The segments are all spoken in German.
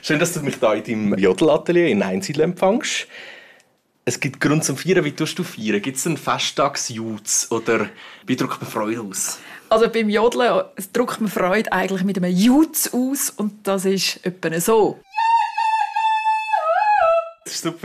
Schön, dass du mich hier in deinem Jodelatelier in Einsiedeln empfängst. Es gibt Grund zum Feiern. Wie tust du feiern? Gibt es einen Festtagsjutz oder wie drückt man Freude aus? Also beim Jodeln drückt man Freude eigentlich mit einem Jutz aus und das ist etwa so. Das war super.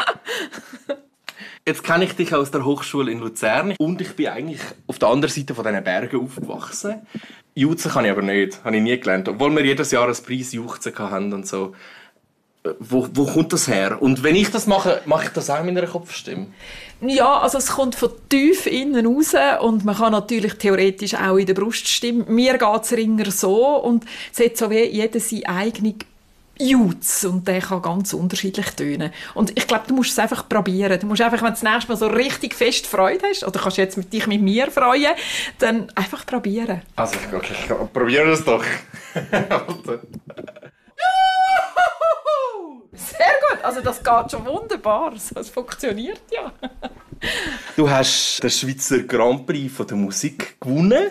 Jetzt kenne ich dich aus der Hochschule in Luzern und ich bin eigentlich auf der anderen Seite von diesen Bergen aufgewachsen. Jutzen kann ich aber nicht, habe ich nie gelernt. Obwohl wir jedes Jahr einen Preis Juchzen hatten und so. Wo kommt das her? Und wenn ich das mache, mache ich das auch mit einer Kopfstimme? Ja, also es kommt von tief innen raus und man kann natürlich theoretisch auch in der Bruststimme. Mir geht es ringer so und es hat so wie jeder seine eigene Jutz und der kann ganz unterschiedlich tönen. Und ich glaube, du musst es einfach probieren. Du musst einfach, wenn du das nächste Mal so richtig fest Freude hast, oder kannst du jetzt dich mit mir freuen, dann einfach probieren. Also, okay, probieren wir es doch. Sehr gut, also das geht schon wunderbar. Es funktioniert ja. Du hast den Schweizer Grand Prix von der Musik gewonnen.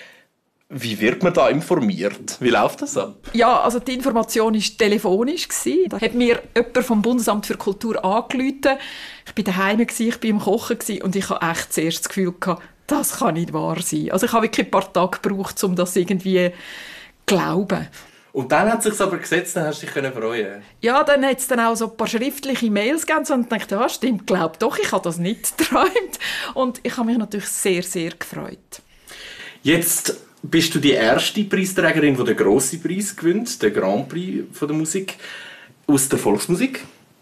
Wie wird man da informiert? Wie läuft das ab? Ja, also die Information war telefonisch. Da hat mir jemand vom Bundesamt für Kultur angerufen. Ich war daheim, ich war im Kochen und ich hatte echt zuerst das Gefühl, das kann nicht wahr sein. Also ich habe wirklich ein paar Tage gebraucht, um das irgendwie zu glauben. Und dann hat es sich aber gesetzt, dann hast du dich freuen. Ja, dann hat es dann auch so ein paar schriftliche Mails gegeben und ich dachte, ja, stimmt, glaub doch, ich habe das nicht geträumt. Und ich habe mich natürlich sehr, sehr gefreut. Jetzt bist du die erste Preisträgerin, die den grossen Preis gewinnt, den Grand Prix von der Musik, aus der Volksmusik.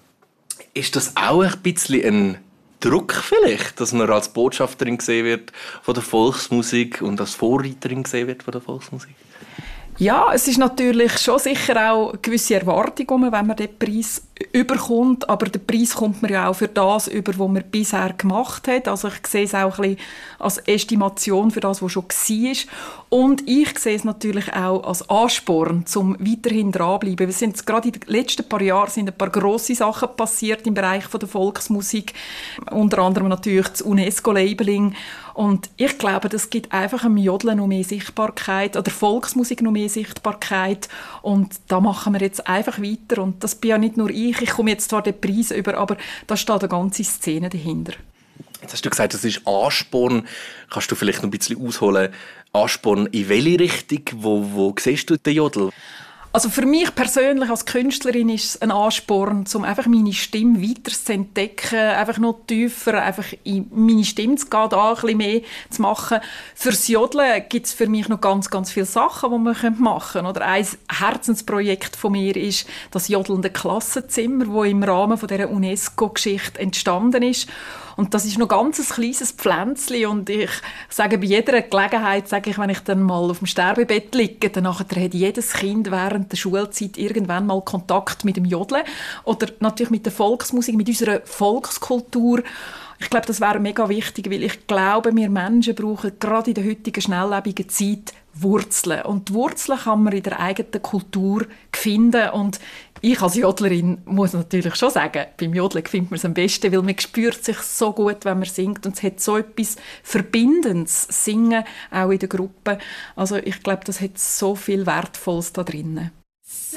Ist das auch ein bisschen ein Druck vielleicht, dass man als Botschafterin gesehen wird von der Volksmusik und als Vorreiterin gesehen wird von der Volksmusik? Ja, es ist natürlich schon sicher auch eine gewisse Erwartung, wenn man den Preis überkommt, aber der Preis kommt man ja auch für das über, was man bisher gemacht hat. Also ich sehe es auch ein bisschen als Estimation für das, was schon war. Und ich sehe es natürlich auch als Ansporn, um weiterhin dranbleiben. Es sind gerade in den letzten paar Jahren sind ein paar grosse Sachen passiert im Bereich der Volksmusik, unter anderem natürlich das UNESCO-Labeling. Und ich glaube, das gibt einfach dem Jodeln noch mehr Sichtbarkeit, oder Volksmusik noch mehr Sichtbarkeit. Und da machen wir jetzt einfach weiter. Und das bin ja nicht nur ich komme jetzt zwar den Preis über, aber da steht eine ganze Szene dahinter. Jetzt hast du gesagt, das ist Ansporn. Kannst du vielleicht noch ein bisschen ausholen? Ansporn in welche Richtung? Wo siehst du den Jodel? Also für mich persönlich als Künstlerin ist es ein Ansporn, um einfach meine Stimme weiter zu entdecken, einfach noch tiefer einfach in meine Stimme zu gehen, da ein bisschen mehr zu machen. Fürs Jodeln gibt es für mich noch ganz, ganz viele Sachen, die man machen kann. Oder ein Herzensprojekt von mir ist das jodelnde Klassenzimmer, das im Rahmen dieser UNESCO-Geschichte entstanden ist. Und das ist noch ganz ein kleines Pflänzchen und ich sage bei jeder Gelegenheit, wenn ich dann mal auf dem Sterbebett liege, dann hat jedes Kind während der Schulzeit irgendwann mal Kontakt mit dem Jodeln oder natürlich mit der Volksmusik, mit unserer Volkskultur. Ich glaube, das wäre mega wichtig, weil ich glaube, wir Menschen brauchen gerade in der heutigen schnelllebigen Zeit Wurzeln. Und die Wurzeln kann man in der eigenen Kultur finden. Und ich als Jodlerin muss natürlich schon sagen, beim Jodeln findet man es am besten, weil man spürt sich so gut, wenn man singt. Und es hat so etwas Verbindendes, Singen, auch in der Gruppe. Also ich glaube, das hat so viel Wertvolles da drinnen.